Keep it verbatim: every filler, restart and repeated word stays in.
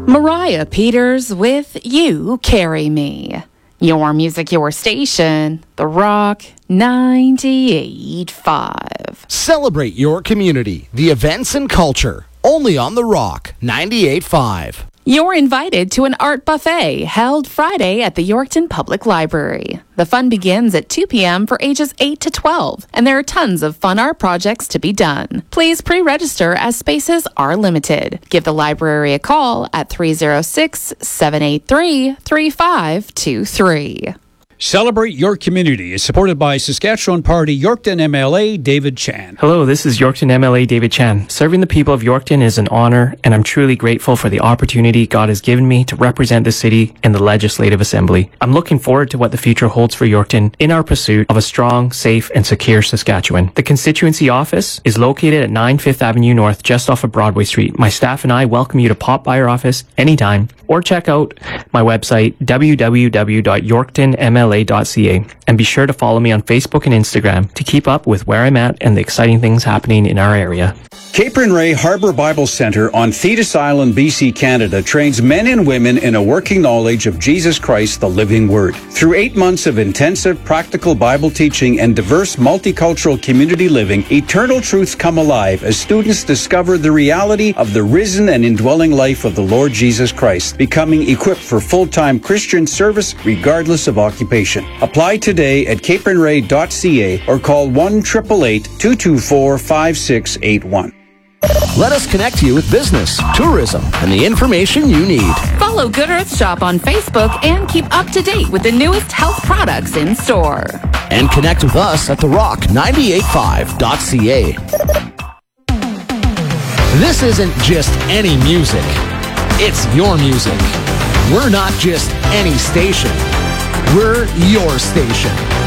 Mariah Peters with You Carry Me. Your music, your station, The Rock ninety-eight point five. Celebrate your community, the events and culture, only on The Rock ninety-eight point five. You're invited to an art buffet held Friday at the Yorkton Public Library. The fun begins at two p.m. for ages eight to twelve, and there are tons of fun art projects to be done. Please pre-register as spaces are limited. Give the library a call at three oh six, seven eight three, three five two three. Celebrate Your Community is supported by Saskatchewan Party Yorkton M L A David Chan. Hello, this is Yorkton M L A David Chan. Serving the people of Yorkton is an honor, and I'm truly grateful for the opportunity God has given me to represent the city in the Legislative Assembly. I'm looking forward to what the future holds for Yorkton in our pursuit of a strong, safe, and secure Saskatchewan. The constituency office is located at nine Fifth Avenue North, just off of Broadway Street. My staff and I welcome you to pop by our office anytime, or check out my website, w w w dot yorkton m l a dot c a, and be sure to follow me on Facebook and Instagram to keep up with where I'm at and the exciting things happening in our area. Capron Ray Harbour Bible Centre on Thetis Island, B C, Canada trains men and women in a working knowledge of Jesus Christ, the living Word. Through eight months of intensive practical Bible teaching and diverse multicultural community living, eternal truths come alive as students discover the reality of the risen and indwelling life of the Lord Jesus Christ, becoming equipped for full-time Christian service regardless of occupation. Apply today at capron ray dot c a or call one eight eight eight, two two four, five six eight one. Let us connect you with business, tourism, and the information you need. Follow Good Earth Shop on Facebook and keep up to date with the newest health products in store. And connect with us at the rock ninety-eight point five dot c a. This isn't just any music. It's your music. We're not just any station. We're your station.